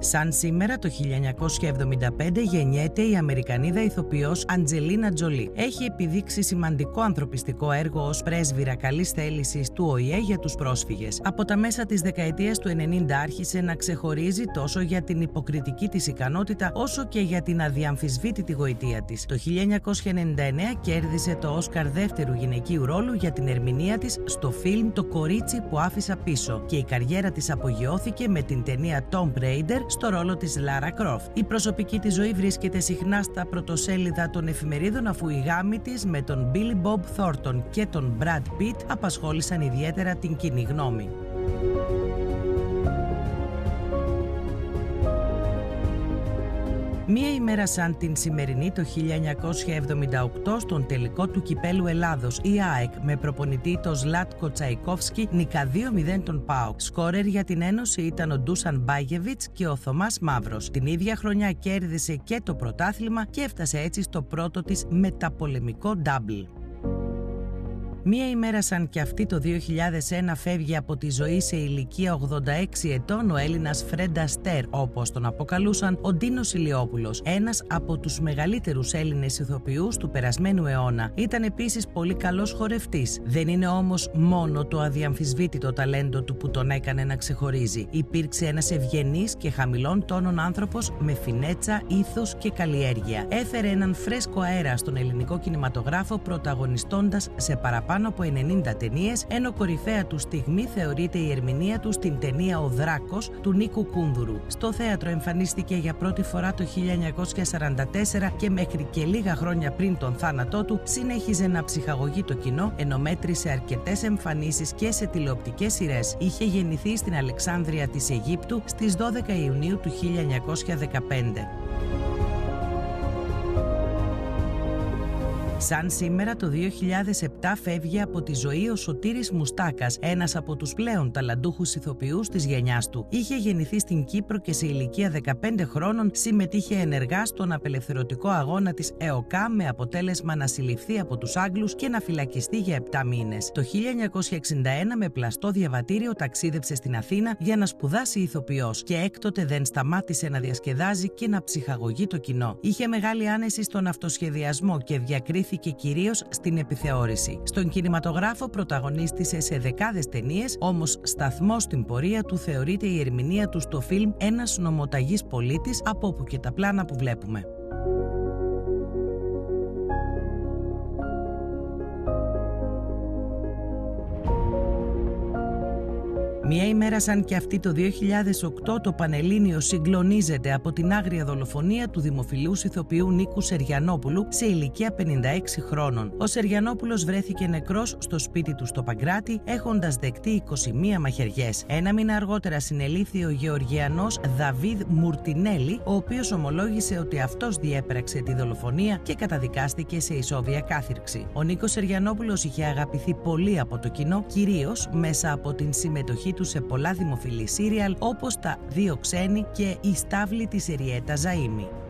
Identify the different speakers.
Speaker 1: Σαν σήμερα το 1975 γεννιέται η Αμερικανίδα ηθοποιός Αντζελίνα Τζολί. Έχει επιδείξει σημαντικό ανθρωπιστικό έργο ως πρέσβυρα καλής θέλησης του ΟΗΕ για τους πρόσφυγες. Από τα μέσα της δεκαετίας του 90 άρχισε να ξεχωρίζει τόσο για την υποκριτική της ικανότητα όσο και για την αδιαμφισβήτητη γοητεία της. Το 1999 κέρδισε το Όσκαρ δεύτερου γυναικείου ρόλου για την ερμηνεία της στο φιλμ «Το κορίτσι που άφησα πίσω» και η καριέρα της απογειώθηκε με την ταινία Tomb Raider στο ρόλο της Λάρα Κρόφτ. Η προσωπική της ζωή βρίσκεται συχνά στα πρωτοσέλιδα των εφημερίδων, αφού οι γάμοι της με τον Billy Bob Thornton και τον Brad Pitt απασχόλησαν ιδιαίτερα την κοινή γνώμη. Μία ημέρα σαν την σημερινή, το 1978, στον τελικό του Κυπέλλου Ελλάδος, η ΑΕΚ με προπονητή το Ζλάτκο Τσαϊκόφσκι νίκα 2-0 τον ΠΑΟΚ. Σκόρερ για την Ένωση ήταν ο Ντούσαν Μπάγεβιτς και ο Θωμάς Μαύρος. Την ίδια χρονιά κέρδισε και το πρωτάθλημα και έφτασε έτσι στο πρώτο της μεταπολεμικό ντάμπλ. Μία ημέρα σαν και αυτή το 2001 φεύγει από τη ζωή σε ηλικία 86 ετών ο Έλληνας Φρεντ Αστέρ, όπως τον αποκαλούσαν, ο Ντίνος Ηλιόπουλος, ένας από τους μεγαλύτερους Έλληνες ηθοποιούς του περασμένου αιώνα. Ήταν επίσης πολύ καλός χορευτής. Δεν είναι όμως μόνο το αδιαμφισβήτητο ταλέντο του που τον έκανε να ξεχωρίζει. Υπήρξε ένας ευγενής και χαμηλών τόνων άνθρωπος με φινέτσα, ήθος και καλλιέργεια. Έφερε έναν φρέσκο αέρα στον ελληνικό κινηματογράφο, πρωταγωνιστώντας σε παραπάνω από 90 ταινίες, ενώ κορυφαία του στιγμή θεωρείται η ερμηνεία του στην ταινία «Ο Δράκος» του Νίκου Κούνδουρου. Στο θέατρο εμφανίστηκε για πρώτη φορά το 1944 και μέχρι και λίγα χρόνια πριν τον θάνατό του συνέχιζε να ψυχαγωγεί το κοινό, ενώ μέτρησε αρκετές εμφανίσεις και σε τηλεοπτικές σειρές. Είχε γεννηθεί στην Αλεξάνδρεια της Αιγύπτου στις 12 Ιουνίου του 1915. Σαν σήμερα το 2007 φεύγει από τη ζωή ο Σωτήρης Μουστάκας, ένας από τους πλέον ταλαντούχους ηθοποιούς της γενιάς του. Είχε γεννηθεί στην Κύπρο και σε ηλικία 15 χρόνων συμμετείχε ενεργά στον απελευθερωτικό αγώνα της ΕΟΚΑ, με αποτέλεσμα να συλληφθεί από τους Άγγλους και να φυλακιστεί για 7 μήνες. Το 1961 με πλαστό διαβατήριο ταξίδεψε στην Αθήνα για να σπουδάσει ηθοποιός και έκτοτε δεν σταμάτησε να διασκεδάζει και να ψυχαγωγεί το κοινό. Είχε μεγάλη άνεση στον αυτοσχεδιασμό και διακρίθηκε κυρίως στην επιθεώρηση. Στον κινηματογράφο πρωταγωνίστησε σε δεκάδες ταινίες, όμως σταθμός στην πορεία του θεωρείται η ερμηνεία του στο φιλμ «Ένας νομοταγής πολίτης», από όπου και τα πλάνα που βλέπουμε. Μία ημέρα σαν και αυτή το 2008 το Πανελλήνιο συγκλονίζεται από την άγρια δολοφονία του δημοφιλούς ηθοποιού Νίκου Σεριανόπουλου σε ηλικία 56 χρόνων. Ο Σεριανόπουλος βρέθηκε νεκρός στο σπίτι του στο Παγκράτη, έχοντας δεκτεί 21 μαχαιριές. Ένα μήνα αργότερα συνελήφθη ο Γεωργιανός Δαβίδ Μουρτινέλη, ο οποίος ομολόγησε ότι αυτός διέπραξε τη δολοφονία και καταδικάστηκε σε ισόβια κάθυρξη. Ο Νίκος Σεριανόπουλος είχε αγαπηθεί πολύ από το κοινό, κυρίως μέσα από την συμμετοχή του σε πολλά δημοφιλή σύριαλ όπως τα «Δύο ξένοι» και «Η Στάβλη της Εριέτα Ζαΐμι».